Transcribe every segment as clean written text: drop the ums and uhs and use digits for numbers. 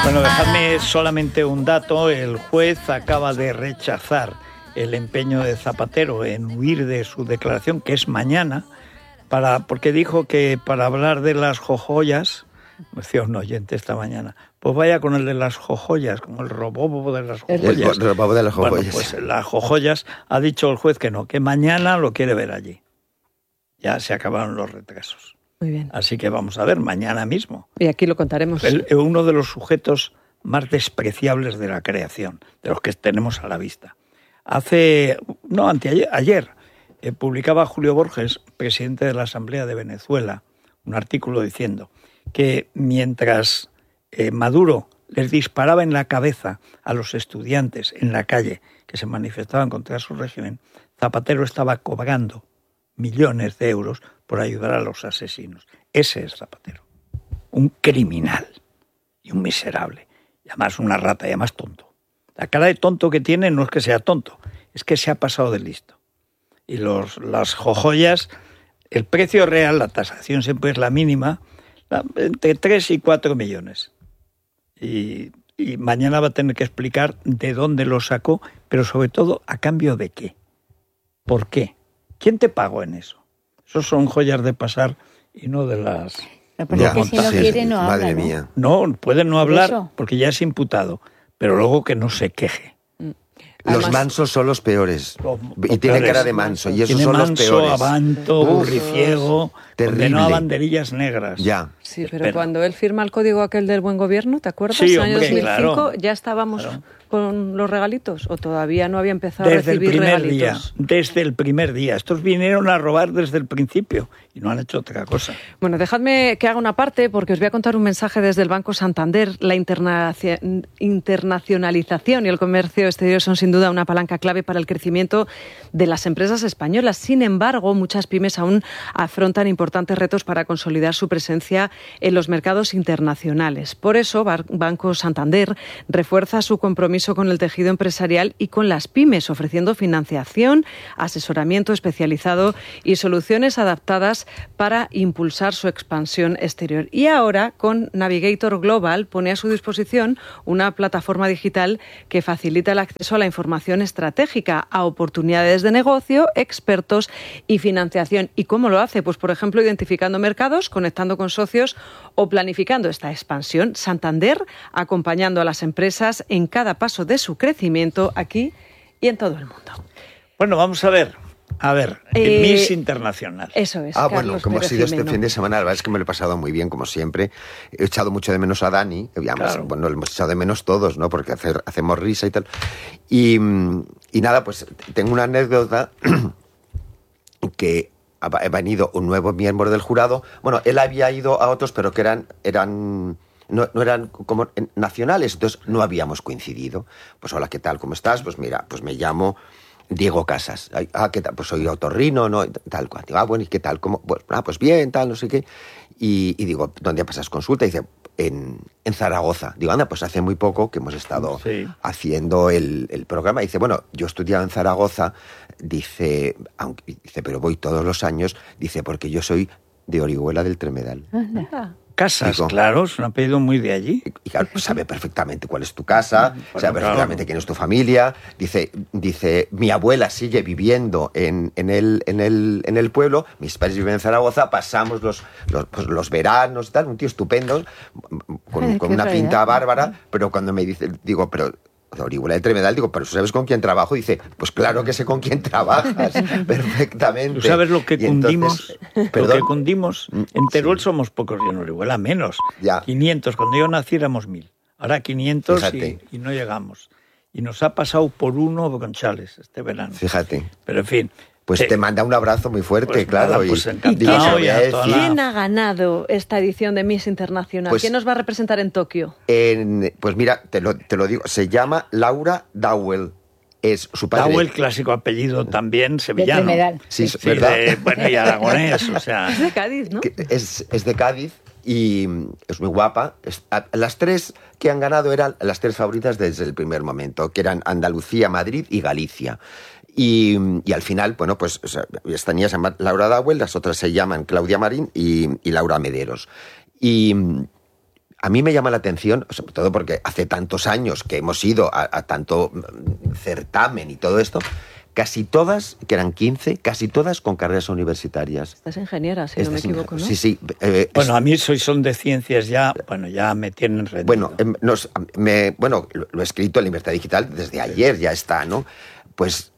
Bueno, dejadme solamente un dato. El juez acaba de rechazar el empeño de Zapatero en huir de su declaración, que es mañana, porque dijo que para hablar de las jojoyas, me decía un oyente esta mañana, pues vaya con el de las jojoyas, como el robobo de las jojoyas. El robobo de las jojoyas. Bueno, pues las jojoyas, ha dicho el juez que no, que mañana lo quiere ver allí. Ya se acabaron los retrasos. Muy bien. Así que vamos a ver mañana mismo. Y aquí lo contaremos. Uno de los sujetos más despreciables de la creación, de los que tenemos a la vista. Ayer publicaba Julio Borges, presidente de la Asamblea de Venezuela, un artículo diciendo que mientras Maduro les disparaba en la cabeza a los estudiantes en la calle que se manifestaban contra su régimen, Zapatero estaba cobrando millones de euros por ayudar a los asesinos. Ese es Zapatero. Un criminal y un miserable. Y además una rata y además tonto. La cara de tonto que tiene no es que sea tonto, es que se ha pasado de listo. Y las jojoyas, el precio real, la tasación siempre es la mínima, entre 3 y 4 millones. Y mañana va a tener que explicar de dónde lo sacó, pero sobre todo a cambio de qué. ¿Por qué? ¿Quién te pagó en eso? Esos son joyas de pasar y no de las... Pero es que si no quiere no habla, madre ¿no? mía. No, puede no hablar eso. porque ya es imputado, pero luego que no se queje. Los Además, mansos son los peores. Y tiene peores. cara de manso. Y esos Tiene son los manso, peores. avanto, burriciego, terrible. condenado a banderillas negras. Ya. sí, pero cuando él firma el código aquel del buen gobierno, ¿te acuerdas? Sí, En el año hombre, 2005 claro. ya estábamos Claro. con los regalitos, o todavía no había empezado Desde a el recibir primer regalitos. día, desde el primer día. Estos vinieron a robar desde el principio y no han hecho otra cosa. Bueno, dejadme que haga una parte porque os voy a contar un mensaje desde el Banco Santander. La internacionalización y el comercio exterior son sin duda una palanca clave para el crecimiento de las empresas españolas. Sin embargo, muchas pymes aún afrontan importantes retos para consolidar su presencia en los mercados internacionales. Por eso, Banco Santander refuerza su compromiso con el tejido empresarial y con las pymes, ofreciendo financiación, asesoramiento especializado y soluciones adaptadas para impulsar su expansión exterior. Y ahora, con Navigator Global, pone a su disposición una plataforma digital que facilita el acceso a la información estratégica, a oportunidades de negocio, expertos y financiación. ¿Y cómo lo hace? Pues, por ejemplo, identificando mercados, conectando con socios o planificando esta expansión. Santander, acompañando a las empresas en cada paso de su crecimiento aquí y en todo el mundo. Bueno, vamos a ver. Miss Internacional. Eso es. Bueno, Carlos como ha Pérez sido este Jimeno. fin de semana, la verdad es que me lo he pasado muy bien, como siempre. He echado mucho de menos a Dani, digamos, Claro. bueno, lo hemos echado de menos todos, ¿no? Porque hacemos risa y tal. Y nada, pues tengo una anécdota que ha venido un nuevo miembro del jurado. Bueno, él había ido a otros, pero que no eran como nacionales, entonces no habíamos coincidido. Pues hola, ¿qué tal? ¿Cómo estás? Pues mira, pues me llamo Diego Casas. ¿Qué tal? Pues soy otorrino, ¿no? Tal cual. Digo, bueno, ¿y qué tal? ¿Cómo? Pues bien, tal, no sé qué. Y digo, ¿dónde pasas consulta? Y dice, en Zaragoza. Digo, anda, pues hace muy poco que hemos estado haciendo el programa. Y dice, bueno, yo estudiaba en Zaragoza, dice, pero voy todos los años, dice, porque yo soy de Orihuela del Tremedal. Casas, Digo, claro, es un apellido muy de allí. Y claro, sabe perfectamente cuál es tu casa, sabe perfectamente quién es tu familia. Dice, mi abuela sigue viviendo en el pueblo, mis padres viven en Zaragoza, pasamos los veranos y tal, un tío estupendo, con una pinta bárbara, pero cuando me dice, digo, pero Orihuela del Tremedal, digo, pero ¿sabes con quién trabajo? Dice, pues claro que sé con quién trabajas, perfectamente. ¿Tú sabes lo que cundimos? ¿Perdón? Lo que cundimos. En Teruel somos pocos y en Orihuela menos. Ya. 500. Cuando yo nací éramos 1000. Ahora 500 Fíjate. y no llegamos. Y nos ha pasado por uno González este verano. Fíjate. Pero en fin. Pues te manda un abrazo muy fuerte, Pues claro. nada, pues y encantado, digo, y a toda la- ¿Quién ha ganado esta edición de Miss Internacional? Pues- ¿Quién nos va a representar en Tokio? Pues mira, te lo digo, se llama Laura Dowell. Es su padre. Dowell, clásico apellido también sevillano. Tremedal. Sí, Sí, ¿verdad? bueno, y aragonés, o sea... Es de Cádiz, ¿no? Que es de Cádiz y es muy guapa. Las tres que han ganado eran las tres favoritas desde el primer momento, que eran Andalucía, Madrid y Galicia. Y al final, bueno, pues o sea, esta niña se llama Laura Dowell, las otras se llaman Claudia Marín y Laura Mederos. Y a mí me llama la atención, sobre todo porque hace tantos años que hemos ido a tanto certamen y todo esto, casi todas, que eran 15, casi todas con carreras universitarias. Estás ingeniera, si no me equivoco, ¿no? Sí, sí. Bueno, a mí son de ciencias ya me tienen rendido. Bueno, lo he escrito en Libertad Digital desde ayer, ya está, ¿no? Pues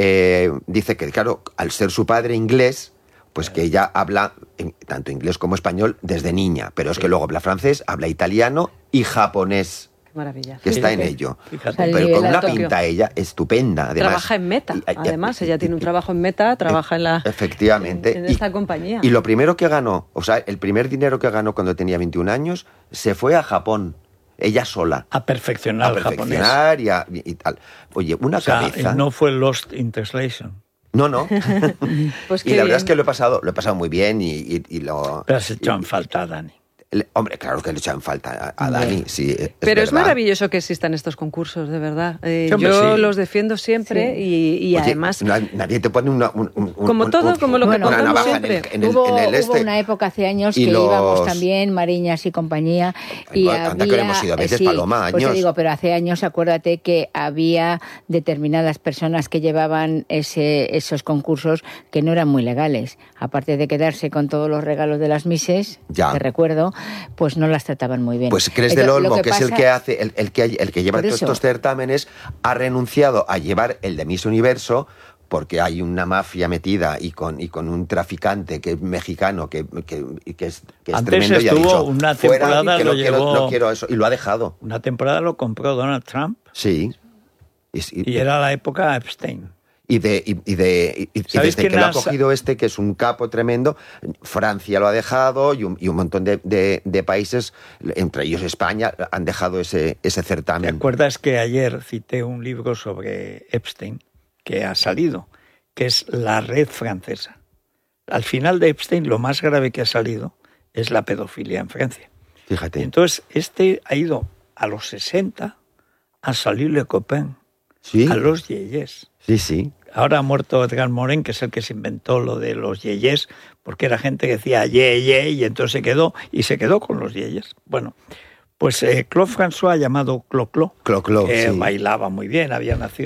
dice que, claro, al ser su padre inglés, pues que ella habla tanto inglés como español desde niña, pero es que luego habla francés, habla italiano y japonés. Maravilla. Que está en ello. Fíjate. Pero con una pinta ella estupenda. Además, trabaja en Meta, además. Ella tiene un trabajo en Meta, trabaja efectivamente, en esta compañía. Y lo primero que ganó, o sea, el primer dinero que ganó cuando tenía 21 años, se fue a Japón. Ella sola. A perfeccionar el japonés. Y tal. Oye, una cabeza... No fue Lost in Translation. No. Pues y la verdad es que lo he pasado muy bien y lo... Pero has hecho en falta, Dani. Hombre, claro que le echan falta a Dani, sí. Pero es maravilloso que existan estos concursos, de verdad. Yo los defiendo siempre y Oye, además... Nadie te pone como todo, como lo que contamos siempre. Hubo una época hace años que íbamos también, Mariñas y compañía, y anda que hemos ido a veces, Paloma, años. Pues te digo, pero hace años acuérdate que había determinadas personas que llevaban esos concursos que no eran muy legales. Aparte de quedarse con todos los regalos de las Misses, que recuerdo, pues no las trataban muy bien. Pues Cres del Olmo, que es el que hace, el que lleva todos estos certámenes, ha renunciado a llevar el de Miss Universo porque hay una mafia metida y con un traficante que es mexicano que es tremendo, y ha dicho, una temporada no quiero eso, y lo ha dejado. Una temporada lo compró Donald Trump. Sí. Y era la época Epstein. Y desde que lo ha cogido que es un capo tremendo, Francia lo ha dejado y un montón de países, entre ellos España, han dejado ese certamen. ¿Te acuerdas que ayer cité un libro sobre Epstein que ha salido, que es La Red Francesa? Al final de Epstein lo más grave que ha salido es la pedofilia en Francia. Fíjate. Y entonces ha ido a los 60 a salir Le Copain, ¿sí? A los yeyés. Sí. Ahora ha muerto Edgar Morin, que es el que se inventó lo de los yeyés, porque era gente que decía ye, y entonces se quedó con los yeyés. Bueno, pues Claude François, llamado Clo-Clo, que bailaba muy bien, había nacido